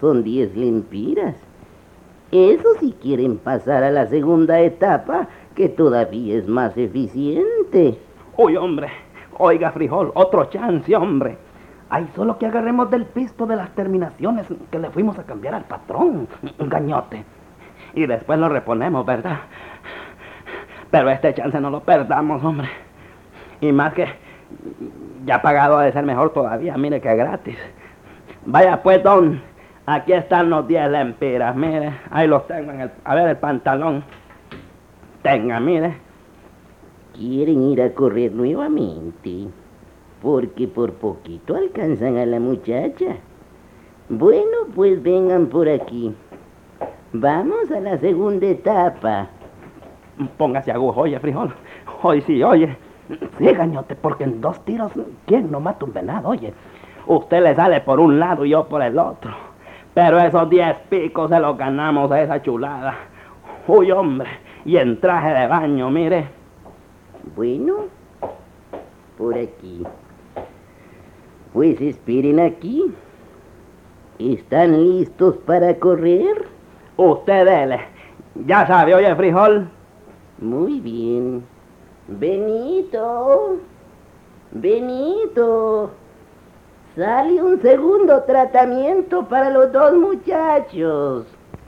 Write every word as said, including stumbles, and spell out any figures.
son diez lempiras. Eso si quieren pasar a la segunda etapa, que todavía es más eficiente. Uy, hombre, oiga, Frijol, otro chance, hombre. Hay solo que agarremos del pisto de las terminaciones que le fuimos a cambiar al patrón, un gañote. Y después lo reponemos, ¿verdad? Pero este chance no lo perdamos, hombre. Y más que ya pagado ha de ser mejor todavía, mire que gratis. Vaya pues, don, aquí están los diez lempiras, mire. Ahí los tengo en el... A ver, el pantalón. Tenga, mire. Quieren ir a correr nuevamente, porque por poquito alcanzan a la muchacha. Bueno, pues vengan por aquí. Vamos a la segunda etapa. Póngase agujo, oye, Frijol. Hoy sí, oye. Sí, gañote, porque en dos tiros, ¿quién no mata un venado, oye? Usted le sale por un lado y yo por el otro. Pero esos diez picos se los ganamos a esa chulada. Uy, hombre, y en traje de baño, mire. Bueno, por aquí. Pues esperen aquí. ¿Están listos para correr? Usted dele. Ya sabe, oye, Frijol. Muy bien. Benito. Benito. Sale un segundo tratamiento para los dos muchachos.